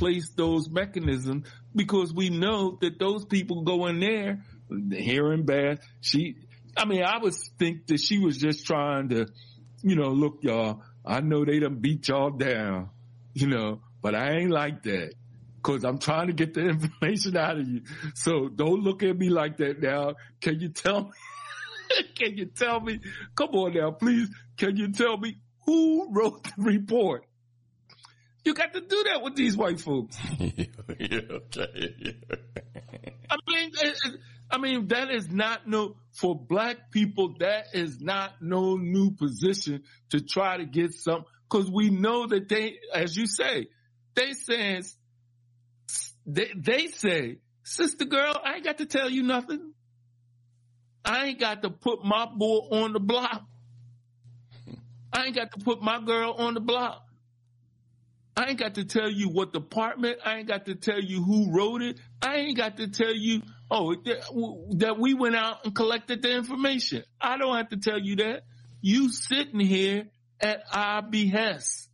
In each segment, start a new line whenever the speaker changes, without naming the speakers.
place those mechanisms because we know that those people go in there hearing bad. I would think that she was just trying to, look, y'all, I know they done beat y'all down, but I ain't like that because I'm trying to get the information out of you. So don't look at me like that now. Can you tell me? Can you tell me? Come on now, please. Can you tell me who wrote the report? You got to do that with these white folks. I mean, that is not for black people, that is not no new position to try to get some, cause we know that they, as you say, they say, sister girl, I ain't got to tell you nothing. I ain't got to put my boy on the block. I ain't got to put my girl on the block. I ain't got to tell you what department. I ain't got to tell you who wrote it. I ain't got to tell you, that we went out and collected the information. I don't have to tell you that. You sitting here at our behest.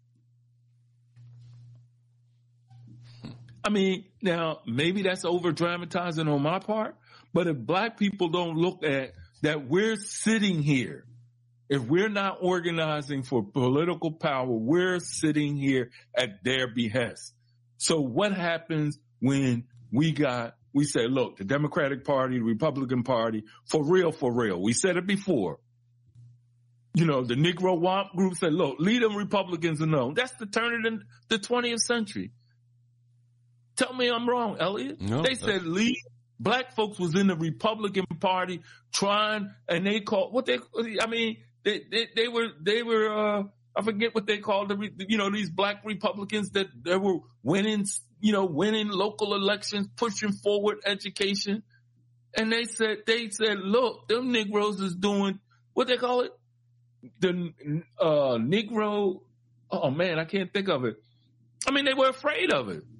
I mean, now, maybe that's over dramatizing on my part, but if black people don't look at that we're sitting here, if we're not organizing for political power, we're sitting here at their behest. So what happens when we say, look, the Democratic Party, the Republican Party, for real, we said it before. The Negro WAMP group said, look, lead them Republicans alone. That's the turn of the 20th century. Tell me I'm wrong, Elliot. No, they said black folks was in the Republican Party trying, and they called they were I forget what they called these black Republicans that they were winning local elections, pushing forward education. And they said, look, them Negroes is doing what they call it. The Negro, oh man, I can't think of it. I mean, they were afraid of it.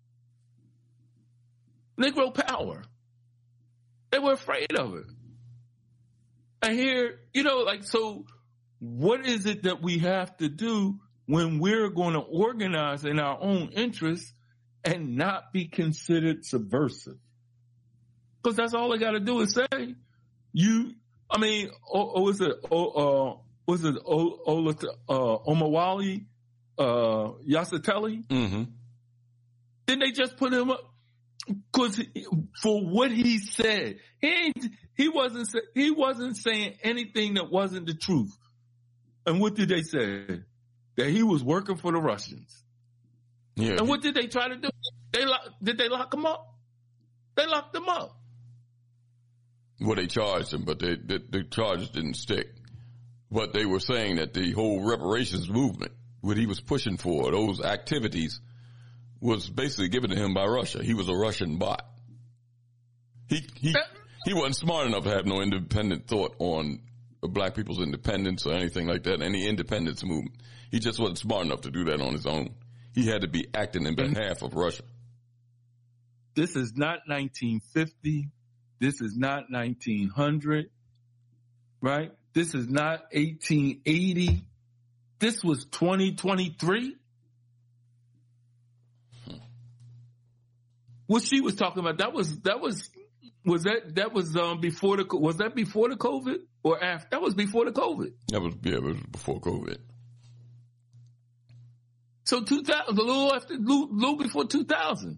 Negro power. They were afraid of it. And here, so what is it that we have to do when we're going to organize in our own interests and not be considered subversive? Because that's all they got to do is say, Omowale Yasateli? Mm-hmm. Didn't they just put him up? Because for what he said, he wasn't saying anything that wasn't the truth. And what did they say? That he was working for the Russians. Yeah. And what did they try to do? Did they lock him up? They locked him up.
Well, they charged him, but the charges didn't stick. But they were saying that the whole reparations movement, what he was pushing for, those activities, was basically given to him by Russia. He was a Russian bot. He wasn't smart enough to have no independent thought on black people's independence or anything like that, any independence movement. He just wasn't smart enough to do that on his own. He had to be acting in behalf of Russia.
This is not 1950. This is not 1900, right? This is not 1880. This was 2023. What she was talking about, was that before the COVID or after? That was before the COVID.
It was before COVID.
So 2000, a little before 2000.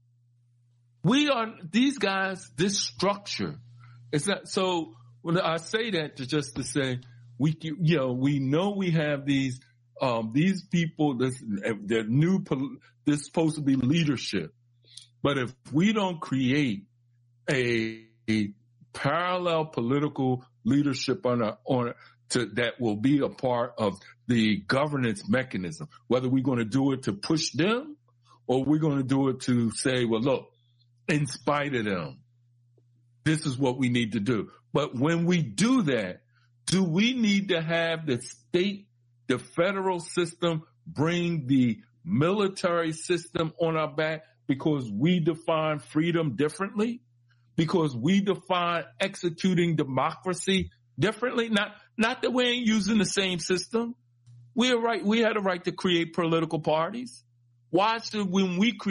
These guys, this structure. It's not, so when I say that to say, we know we have these people, they're new, this is supposed to be leadership. But if we don't create a parallel political leadership that will be a part of the governance mechanism, whether we're going to do it to push them or we're going to do it to say, well, look, in spite of them, this is what we need to do. But when we do that, do we need to have the state, the federal system, bring the military system on our back? Because we define freedom differently, because we define executing democracy differently. Not that we ain't using the same system. We had a right to create political parties. Why should when we create